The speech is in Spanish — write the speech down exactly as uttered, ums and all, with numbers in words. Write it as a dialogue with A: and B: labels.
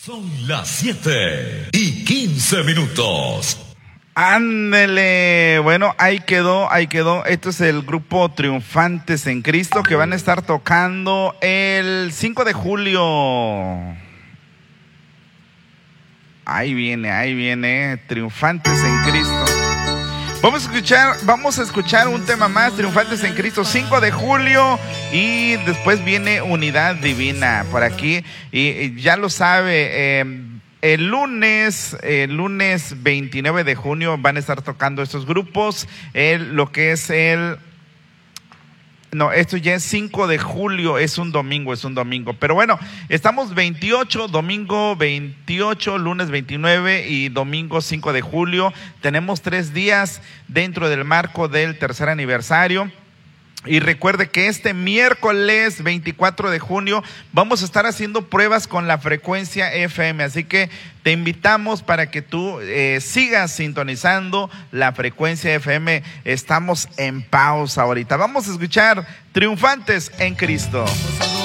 A: Son las siete y quince minutos.
B: Ándele, bueno, ahí quedó, ahí quedó. Esto es el grupo Triunfantes en Cristo que van a estar tocando el cinco de julio. Ahí viene, ahí viene, Triunfantes en Cristo. Vamos a escuchar, vamos a escuchar un tema más, Triunfantes en Cristo, cinco de julio, y después viene Unidad Divina por aquí, y, y ya lo sabe, eh, el lunes, el lunes veintinueve de junio van a estar tocando estos grupos, el, lo que es el... No, esto ya es cinco de julio, es un domingo, es un domingo. Pero bueno, estamos veintiocho, domingo veintiocho, lunes veintinueve y domingo cinco de julio. Tenemos tres días dentro del marco del tercer aniversario. Y recuerde que este miércoles veinticuatro de junio vamos a estar haciendo pruebas con la frecuencia F M, así que te invitamos para que tú eh, sigas sintonizando la frecuencia F M. Estamos en pausa ahorita. Vamos a escuchar Triunfantes en Cristo.